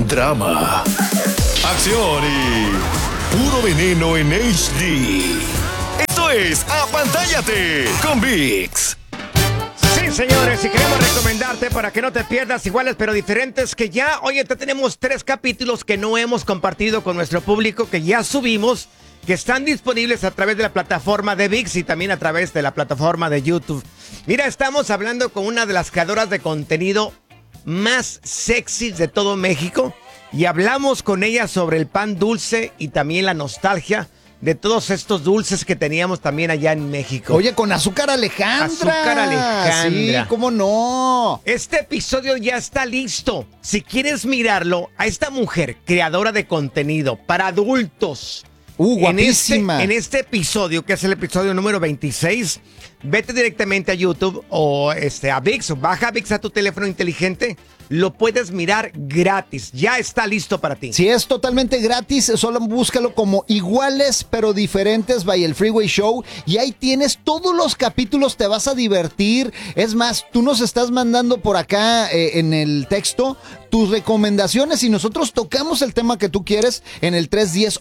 drama, acción y puro veneno en HD. Esto es Apantállate con ViX. Sí, señores, y queremos recomendarte para que no te pierdas iguales pero diferentes, que ya, oye, te tenemos 3 capítulos que no hemos compartido con nuestro público, que ya subimos, que están disponibles a través de la plataforma de ViX y también a través de la plataforma de YouTube. Mira, estamos hablando con una de las creadoras de contenido más sexy de todo México y hablamos con ella sobre el pan dulce y también la nostalgia de todos estos dulces que teníamos también allá en México. Oye, con Azúcar Alejandra. Azúcar Alejandra. Sí, cómo no. Este episodio ya está listo. Si quieres mirarlo, a esta mujer, creadora de contenido para adultos. Guapísima. En este episodio, que es el episodio número 26, vete directamente a YouTube o a ViX, o baja ViX a tu teléfono inteligente. Lo puedes mirar gratis. Ya está listo para ti. Si es totalmente gratis, solo búscalo como Iguales pero Diferentes by El Freeway Show. Y ahí tienes todos los capítulos, te vas a divertir. Es más, tú nos estás mandando por acá en el texto tus recomendaciones y nosotros tocamos el tema que tú quieres en el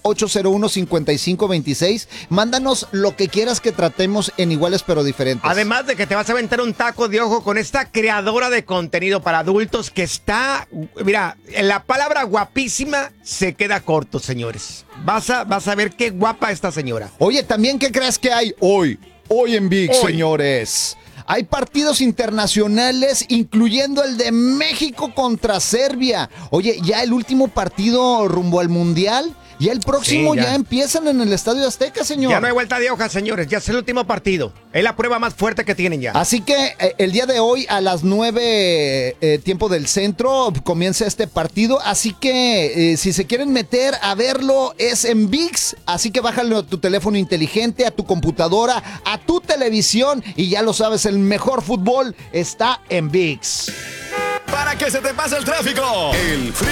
310-801-5526. Mándanos lo que quieras que tratemos en Iguales pero Diferentes. Además de que te vas a aventar un taco de ojo con esta creadora de contenido para adultos que está, mira, la palabra guapísima se queda corto, señores. Vas a ver qué guapa esta señora. Oye, también, ¿qué crees que hay hoy en ViX, señores? Hay partidos internacionales, incluyendo el de México contra Serbia. Oye, ya el último partido rumbo al Mundial. Y el próximo sí, ya empiezan en el Estadio Azteca, señor. Ya no hay vuelta de hoja, señores. Ya es el último partido. Es la prueba más fuerte que tienen ya. Así que el día de hoy a las 9 tiempo del centro comienza este partido. Así que si se quieren meter a verlo es en ViX. Así que bájalo a tu teléfono inteligente, a tu computadora, a tu televisión. Y ya lo sabes, el mejor fútbol está en ViX. Para que se te pase el tráfico, el